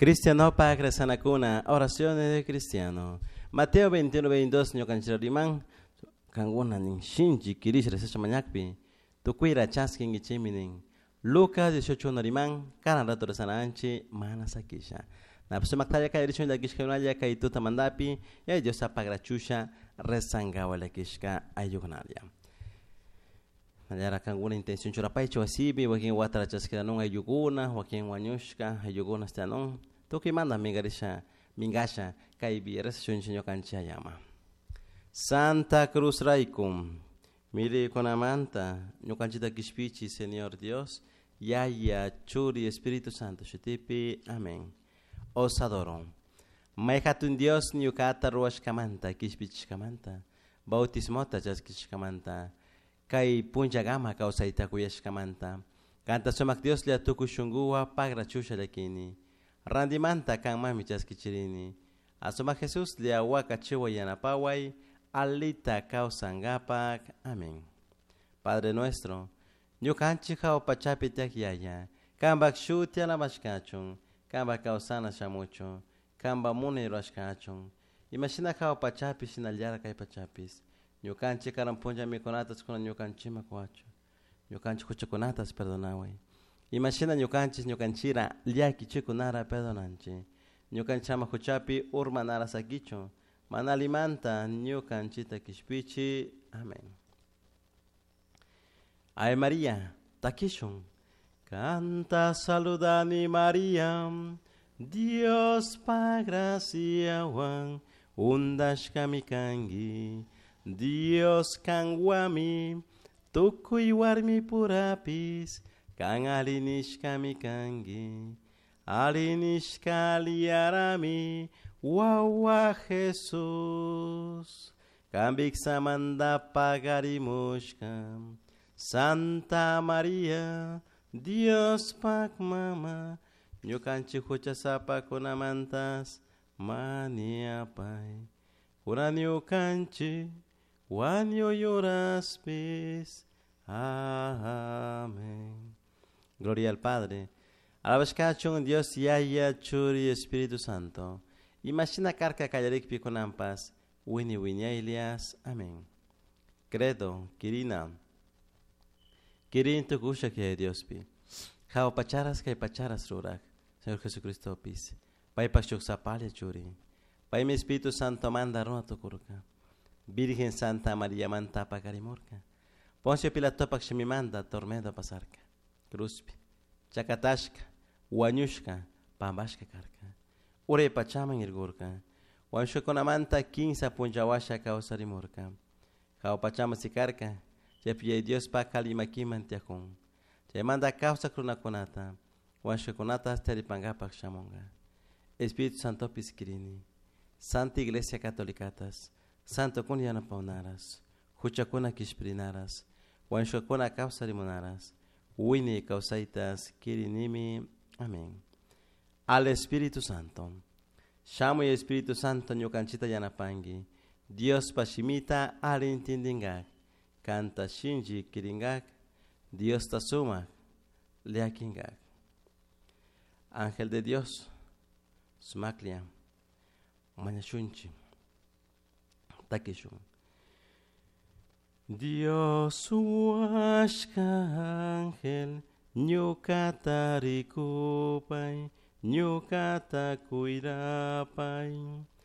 Cristiano Pagre Sanacuna, oraciones de cristiano. Mateo 21-22, nyo kanchirarimang, kanguna ning shinji kirish resesha manyakpi, tukuira chasking ichimining. Lucas 18 narimang, karan rato resananchi, mana sakisha. Napso maktaya kay rishon lagishka unalya kay tuta mandapi, ya Dios apagrachusha, resangawa lagishka ayugnalya. Nayara kanguna intención churapay chuasibi, wakin watara chaskiranong ayuguna, wakin wanyushka, ayuguna stanong. Toki manda mingarisha, mingasha, kaibi resesyon chinyo kanchayama. Santa Cruz Raicum, mire con amanta, nyo kanchita kishpichi, Señor Dios, Yaya, Churi, Espíritu Santo, Shutipi, Amén. Os adoro. Maikatun Dios, nyo kata ruash kamanta, kishpichi kamanta, bautismota jas kishkamanta, kai punja gama kausaita kuyash kamanta, kanta somak Dios le atuku shungua, pagra chusha lekini. Randimanta kang mami chaskichirini. Asoma Jesús le aguaca chewa yanapaway, alita kausangapak. Amén. Padre nuestro, nyukanchi hao pachapi tekyaya, kamba kshutia la mashkachun, kamba kausana shamucho, kamba mune roashkachun. Imagina hao pachapi sinalyara kay pachapis. Nyukanchi karampunja mikonatas kuna nyukanchi makwacho. Nyukanchi kuchakunatas perdonaway. Imagina nyukanchis nyukanchira liaki chikunara perdonanchi. Nyukanchama huchapi urmanara sakicho. Manalimanta nyukanchita kishpichi. Amén. Ave María, takishun. Canta saludani María. Dios pa gracia wan. Undash kamikangi. Dios kangwami. Tukui warmi purapis. Kang alinishka mikangi, alinishka liarami, wawa Jesus. Kambik samanda pagarimushka, Santa María, Dios pak mama, nyukanchi huchasapa kunamantas, maniapai, kuranyukanchi, wanyo yoraspis, amén. Gloria al Padre, a la Vashkachon, Dios Yaya, Churi, Espíritu Santo. Imagina carca callarik piconampas, Winnie Elias. Amén. Credo, Kirina. Kirin tu kusha que Dios pi. Jao pacharas que pacharas rurak. Señor Jesucristo pis. Pai pachuk sapalia churi. Pai mi Espíritu Santo manda runa tu kurka. Virgen Santa María manta pagarimurka. Poncio Pilato pakshimi manda tormento pasarka. Cruzpi, Chakatashka, Wanyushka, Pambashka Karka. Ure Pachaman Irgurka. Wanshokonamanta 15 punjawasha kausarimurka. Kao Pachama Sikarka, Jepia Dios Pakalimakiman Tiakun. Manda causa Krunakonata, Wanshokonata Steripangapak Shamonga. Espíritu Santo Piskirini, Santa Iglesia Catolicatas, Santo Kunyana Paunaras, Huchakuna Kishprinaras, Wanshokona Kausarimunaras. Winnie causaitas kirinimi. Amén. Al Espíritu Santo. Shamo y Espíritu Santo nyukanchita yanapangi. Dios pashimita alintindingak. Canta shinji kiringak. Dios tasuma leakingak. Ángel de Dios. Sumaklia. Manyashunchi. Takishun. Dios washka ángel, nyukata rikupay, nyukata kuirapay,